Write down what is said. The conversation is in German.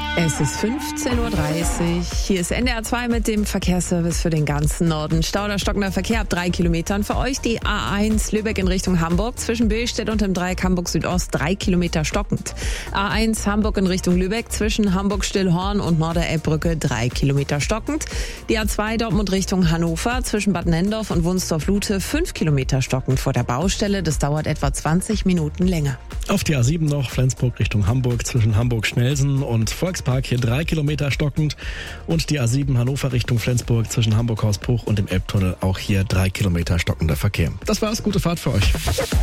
Es ist 15.30 Uhr. Hier ist NDR 2 mit dem Verkehrsservice für den ganzen Norden. Stau oder stockender Verkehr ab 3 Kilometern. Für euch die A1 Lübeck in Richtung Hamburg. Zwischen Billstedt und dem Dreieck Hamburg Südost 3 Kilometer stockend. A1 Hamburg in Richtung Lübeck. Zwischen Hamburg-Stillhorn und Norder-Elbbrücke 3 Kilometer stockend. Die A2 Dortmund Richtung Hannover. Zwischen Bad Nenndorf und Wunsdorf-Lute 5 Kilometer stockend vor der Baustelle. Das dauert etwa 20 Minuten länger. Auf die A7 noch Flensburg Richtung Hamburg zwischen Hamburg-Schnelsen und Volkspark hier 3 Kilometer stockend. Und die A7 Hannover Richtung Flensburg zwischen Hamburg-Hausbruch und dem Elbtunnel auch hier 3 Kilometer stockender Verkehr. Das war's, gute Fahrt für euch.